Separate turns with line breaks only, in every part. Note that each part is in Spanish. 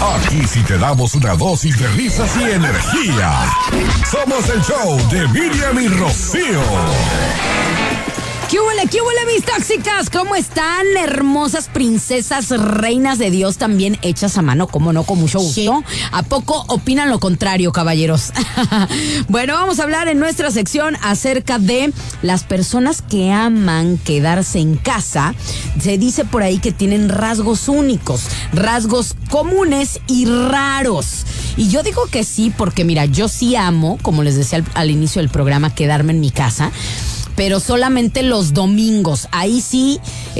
Aquí sí te damos una dosis de risas y energía. Somos el show de Miriam y Rocío.
¿Qué huele, mis tóxicas? ¿Cómo están? Hermosas princesas, reinas de Dios, también hechas a mano, como no, con mucho gusto. Sí. ¿A poco opinan lo contrario, caballeros? Bueno, vamos a hablar en nuestra sección acerca de las personas que aman quedarse en casa. Se dice por ahí que tienen rasgos únicos, rasgos comunes y raros. Y yo digo que sí, porque mira, yo sí amo, como les decía al inicio del programa, quedarme en mi casa, pero solamente los domingos. Ahí sí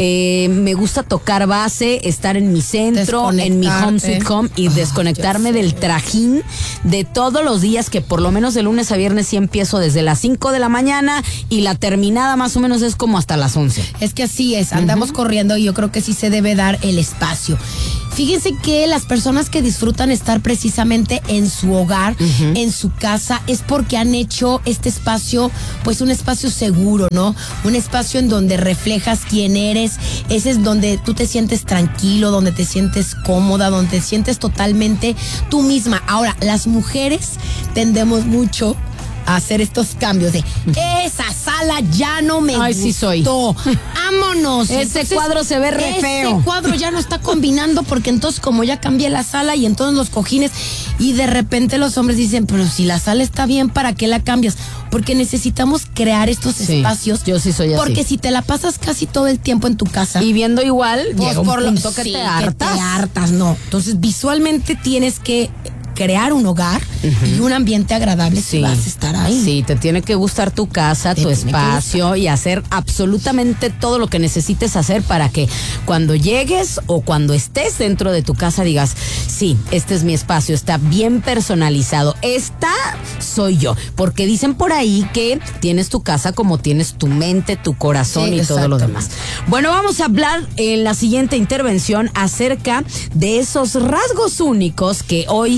me gusta tocar base, estar en mi centro, en mi home sweet home y desconectarme del trajín de todos los días, que por lo menos de lunes a viernes sí empiezo desde las 5 de la mañana y la terminada más o menos es como hasta las 11.
Es que así es, andamos corriendo y yo creo que sí se debe dar el espacio. Fíjense que las personas que disfrutan estar precisamente en su hogar, en su casa, es porque han hecho este espacio, pues un espacio seguro, ¿no? Un espacio en donde reflejas quién eres. Ese es donde tú te sientes tranquilo, donde te sientes cómoda, donde te sientes totalmente tú misma. Ahora, las mujeres tendemos mucho a hacer estos cambios de esa sala ya no me gustó.
Sí soy.
Vámonos.
Ese cuadro se ve re feo.
Ese cuadro ya no está combinando porque entonces como ya cambié la sala y entonces los cojines, y de repente los hombres dicen, pero si la sala está bien, ¿para qué la cambias? Porque necesitamos crear estos espacios.
Yo sí soy así.
Porque si te la pasas casi todo el tiempo en tu casa
y viendo igual,
pues
llega un punto que te hartas.
Que te hartas, no. Entonces visualmente tienes que crear un hogar y un ambiente agradable si vas a estar ahí.
Sí, te tiene que gustar tu casa, tu espacio y hacer absolutamente todo lo que necesites hacer para que cuando llegues o cuando estés dentro de tu casa digas, sí, este es mi espacio, está bien personalizado, esta soy yo, porque dicen por ahí que tienes tu casa como tienes tu mente, tu corazón y todo lo demás. Bueno, vamos a hablar en la siguiente intervención acerca de esos rasgos únicos que hoy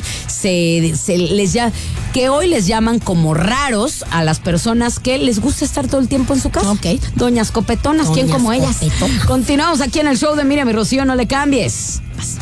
les llaman como raros a las personas que les gusta estar todo el tiempo en su casa. Doñas copetonas, ¿quién como ellas? Continuamos aquí en el show de Miriam y Rocío, no le cambies.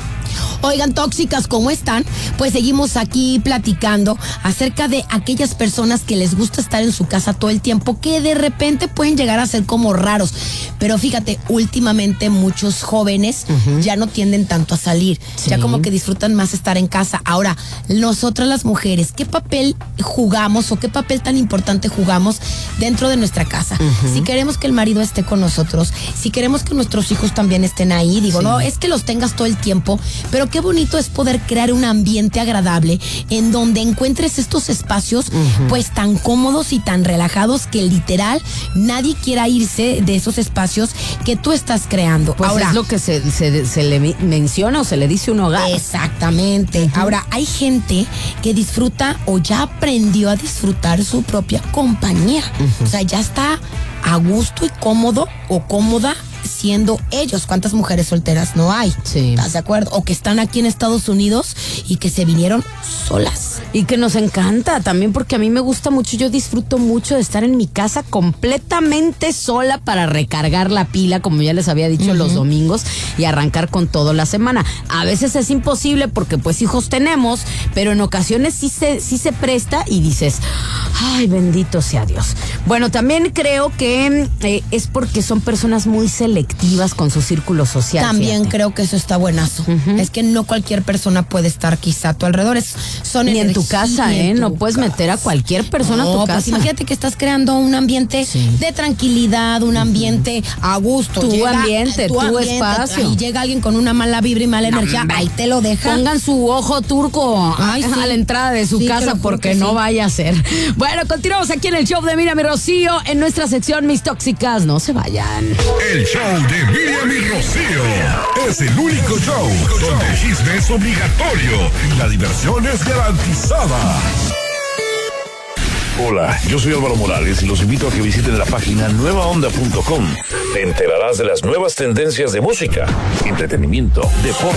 Oigan, tóxicas, ¿cómo están? Pues seguimos aquí platicando acerca de aquellas personas que les gusta estar en su casa todo el tiempo, que de repente pueden llegar a ser como raros. Pero fíjate, últimamente muchos jóvenes ya no tienden tanto a salir. Ya como que disfrutan más estar en casa. Ahora, nosotras las mujeres, ¿qué papel jugamos o qué papel tan importante jugamos dentro de nuestra casa? Si queremos que el marido esté con nosotros, si queremos que nuestros hijos también estén ahí, digo, no es que los tengas todo el tiempo, pero qué bonito es poder crear un ambiente agradable en donde encuentres estos espacios pues tan cómodos y tan relajados que literal nadie quiera irse de esos espacios que tú estás creando.
Pues ahora, es lo que se le menciona o se le dice un hogar.
Exactamente. Ahora, hay gente que disfruta o ya aprendió a disfrutar su propia compañía. O sea, ya está a gusto y cómodo o cómoda siendo ellos. ¿Cuántas mujeres solteras no hay?
Sí.
¿Estás de acuerdo? O que están aquí en Estados Unidos y que se vinieron solas.
Y que nos encanta también, porque a mí me gusta mucho, yo disfruto mucho de estar en mi casa completamente sola para recargar la pila, como ya les había dicho, los domingos y arrancar con todo la semana. A veces es imposible porque pues hijos tenemos, pero en ocasiones sí se presta y dices, ay, bendito sea Dios. Bueno, también creo que es porque son personas muy selectivas con su círculo social.
También creo que eso está buenazo. Es que no cualquier persona puede estar quizá a tu alrededor.
Ni en tu casa, no puedes meter a cualquier persona a tu casa.
Pues imagínate que estás creando un ambiente de tranquilidad, un ambiente a gusto.
Tu ambiente, tu espacio.
Y llega alguien con una mala vibra y mala energía, ahí te lo deja.
Pongan su ojo turco a la entrada de su casa porque no vaya a ser. Bueno, continuamos aquí en el show de Miriam y Rocío en nuestra sección Mis Tóxicas. No se vayan.
El show de Miriam y Rocío es el único show donde el chisme es obligatorio y la diversión es garantizada.
Hola, yo soy Álvaro Morales y los invito a que visiten la página nuevaonda.com. Te enterarás de las nuevas tendencias de música, entretenimiento, deporte